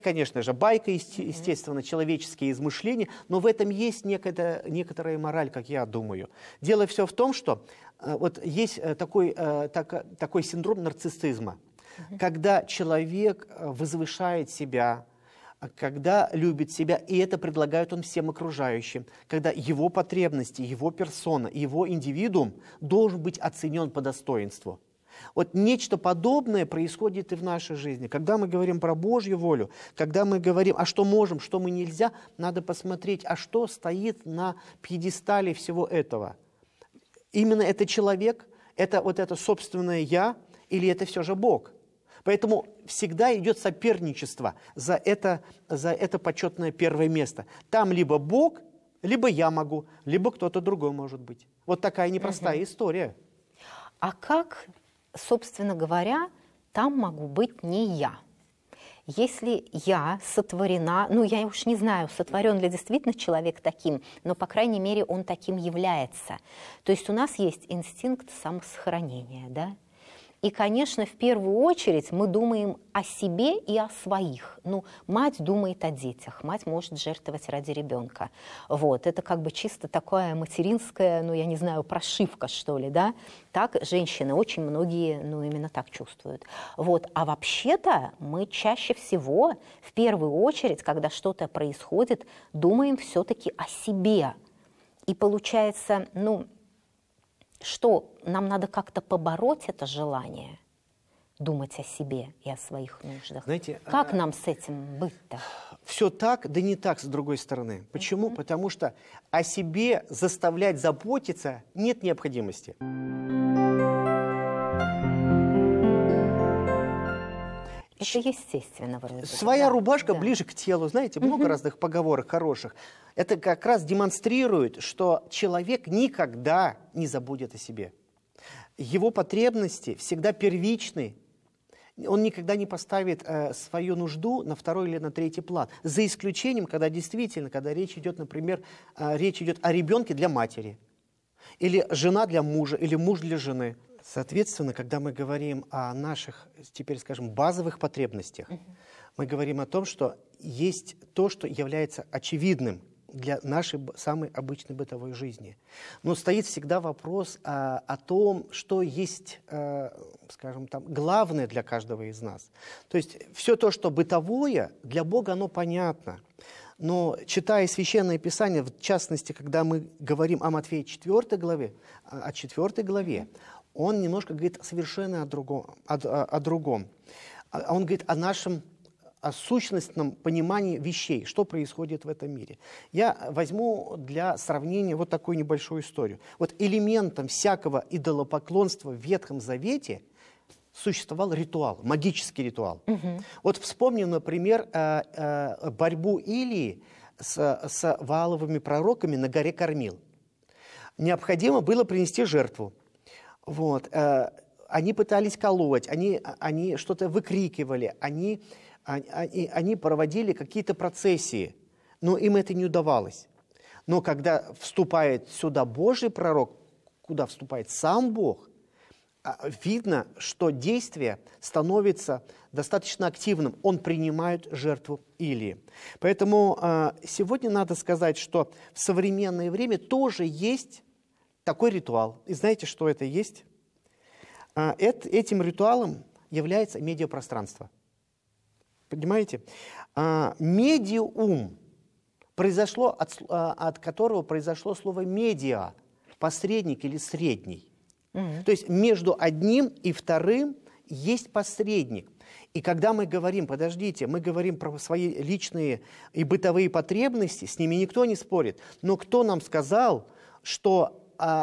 Конечно же, байка, естественно, человеческие измышления, но в этом есть некоторая мораль, как я думаю. Дело все в том, что вот есть такой синдром нарциссизма, когда человек возвышает себя, когда любит себя, и это предлагает он всем окружающим, когда его потребности, его персона, его индивидуум должен быть оценен по достоинству. Вот нечто подобное происходит и в нашей жизни. Когда мы говорим про Божью волю, когда мы говорим, а что можем, что мы нельзя, надо посмотреть, а что стоит на пьедестале всего этого. Именно это человек, это вот это собственное «я» или это все же Бог? Поэтому всегда идет соперничество за это почетное первое место. Там либо Бог, либо я могу, либо кто-то другой может быть. Вот такая непростая история. А как, собственно говоря, там могу быть не я? Если я сотворена, ну, я уж не знаю, сотворен ли действительно человек таким, но, по крайней мере, он таким является. То есть у нас есть инстинкт самосохранения, да? И, конечно, в первую очередь мы думаем о себе и о своих. Ну, мать думает о детях, мать может жертвовать ради ребенка. Вот, это как бы чисто такая материнская, ну, я не знаю, прошивка, что ли, да? Так женщины, очень многие, ну, именно так чувствуют. Вот, а вообще-то мы чаще всего, в первую очередь, когда что-то происходит, думаем все-таки о себе. И получается, ну... что нам надо как-то побороть это желание думать о себе и о своих нуждах. Знаете, как нам с этим быть-то? Все так, да не так, с другой стороны. Почему? Потому что о себе заставлять заботиться нет необходимости. Это естественно вроде. Своя рубашка ближе к телу. Знаете, много разных поговорок хороших. Это как раз демонстрирует, что человек никогда не забудет о себе. Его потребности всегда первичны. Он никогда не поставит свою нужду на второй или на третий план. За исключением, когда действительно, когда речь идет, например, речь идет о ребенке для матери. Или жена для мужа, или муж для жены. Соответственно, когда мы говорим о наших, теперь скажем, базовых потребностях, мы говорим о том, что есть то, что является очевидным для нашей самой обычной бытовой жизни. Но стоит всегда вопрос о том, что есть, скажем, там, главное для каждого из нас. То есть все то, что бытовое, для Бога оно понятно. Но читая Священное Писание, в частности, когда мы говорим о Матфея 4 главе, о 4 главе, он немножко говорит совершенно о другом. Он говорит о нашем о сущностном понимании вещей, что происходит в этом мире. Я возьму для сравнения вот такую небольшую историю. Вот элементом всякого идолопоклонства в Ветхом Завете существовал ритуал, магический ритуал. Вот вспомним, например, борьбу Илии с Вааловыми пророками на горе Кармил. Необходимо было принести жертву. Вот. Они пытались колоть, они что-то выкрикивали, они проводили какие-то процессии, но им это не удавалось. Но когда вступает сюда Божий пророк, куда вступает сам Бог, видно, что действие становится достаточно активным. Он принимает жертву Илии. Поэтому сегодня надо сказать, что в современное время тоже есть такой ритуал. И знаете, что это есть? Этим ритуалом является медиапространство. Понимаете? Медиум произошло от которого произошло слово медиа, посредник или средний. То есть между одним и вторым есть посредник. И когда мы говорим, подождите, мы говорим про свои личные и бытовые потребности, с ними никто не спорит. Но кто нам сказал, что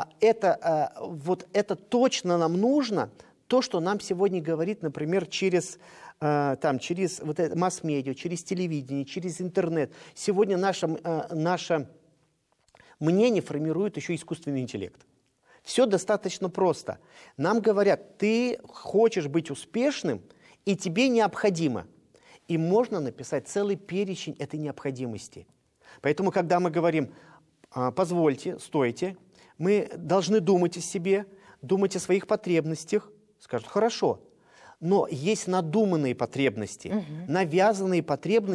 это точно нам нужно, то, что нам сегодня говорит, например, через вот масс-медиа, через телевидение, через интернет. Сегодня наше мнение формирует еще искусственный интеллект. Все достаточно просто. Нам говорят, ты хочешь быть успешным, и тебе необходимо. И можно написать целый перечень этой необходимости. Поэтому, когда мы говорим, позвольте, стойте, мы должны думать о себе, думать о своих потребностях. Скажут, хорошо, но есть надуманные потребности, навязанные потребности,